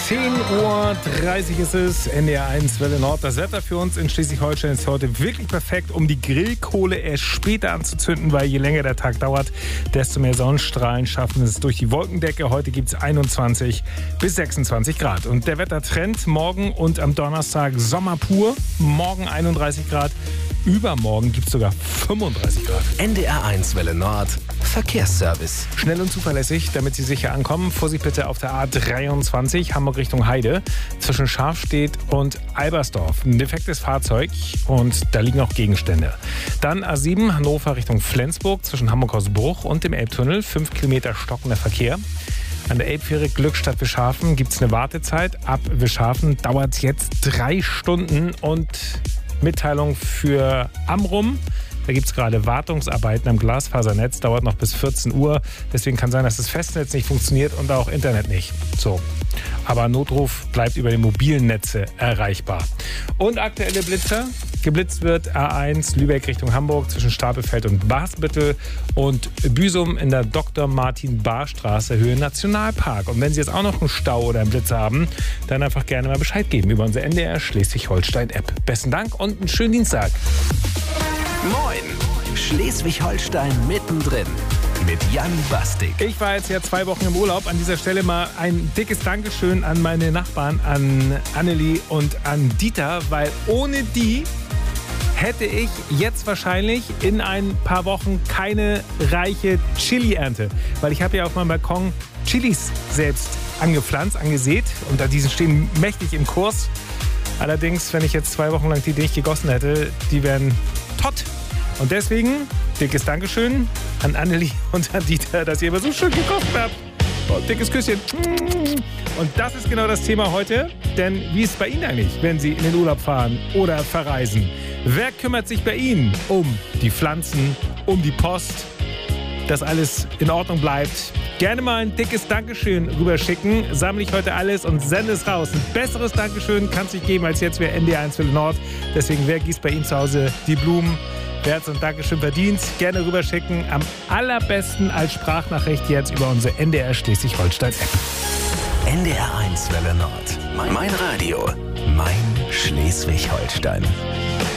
10:30 Uhr ist es, NDR 1 Welle Nord. Das Wetter für uns in Schleswig-Holstein ist heute wirklich perfekt, um die Grillkohle erst später anzuzünden, weil je länger der Tag dauert, desto mehr Sonnenstrahlen schaffen es durch die Wolkendecke. Heute gibt es 21 bis 26 Grad. Und der Wettertrend morgen und am Donnerstag Sommer pur. Morgen 31 Grad, übermorgen gibt es sogar 35 Grad. NDR 1 Welle Nord, Verkehrsservice. Schnell und zuverlässig, damit Sie sicher ankommen. Vorsicht bitte auf der A23, Hamburg Richtung Heide, zwischen Scharfstedt und Albersdorf. Ein defektes Fahrzeug und da liegen auch Gegenstände. Dann A7, Hannover Richtung Flensburg, zwischen Hamburg-Hausbruch und dem Elbtunnel. 5 Kilometer stockender Verkehr. An der Elbfähre Glückstadt-Wischhafen gibt es eine Wartezeit. Ab Wischhafen dauert es jetzt 3 Stunden. Und Mitteilung für Amrum. Da gibt es gerade Wartungsarbeiten am Glasfasernetz, dauert noch bis 14 Uhr. Deswegen kann sein, dass das Festnetz nicht funktioniert und auch Internet nicht. So. Aber Notruf bleibt über die mobilen Netze erreichbar. Und aktuelle Blitzer. Geblitzt wird A1 Lübeck Richtung Hamburg zwischen Stapelfeld und Basbüttel und Büsum in der Dr. Martin-Bahr-Straße Höhe Nationalpark. Und wenn Sie jetzt auch noch einen Stau oder einen Blitzer haben, dann einfach gerne mal Bescheid geben über unsere NDR Schleswig-Holstein-App. Besten Dank und einen schönen Dienstag. Moin, Schleswig-Holstein mittendrin mit Jan Bastik. Ich war jetzt ja 2 Wochen im Urlaub. An dieser Stelle mal ein dickes Dankeschön an meine Nachbarn, an Annelie und an Dieter, weil ohne die hätte ich jetzt wahrscheinlich in ein paar Wochen keine reiche Chili-Ernte. Weil ich habe ja auf meinem Balkon Chilis selbst angepflanzt, angesät. Und die stehen mächtig im Kurs. Allerdings, wenn ich jetzt 2 Wochen lang die nicht gegossen hätte, die wären tot. Und deswegen dickes Dankeschön an Annelie und an Dieter, dass ihr immer so schön gekocht habt. Und dickes Küsschen. Und das ist genau das Thema heute. Denn wie ist es bei Ihnen eigentlich, wenn Sie in den Urlaub fahren oder verreisen? Wer kümmert sich bei Ihnen um die Pflanzen, um die Post, dass alles in Ordnung bleibt? Gerne mal ein dickes Dankeschön rüberschicken. Sammle ich heute alles und sende es raus. Ein besseres Dankeschön kann es nicht geben als jetzt für NDR 1 Welle Nord. Deswegen, wer gießt bei Ihnen zu Hause die Blumen? Wer hat so ein Dankeschön verdient? Gerne rüberschicken. Am allerbesten als Sprachnachricht jetzt über unsere NDR Schleswig-Holstein-App. NDR 1 Welle Nord. Mein Radio. Mein Schleswig-Holstein.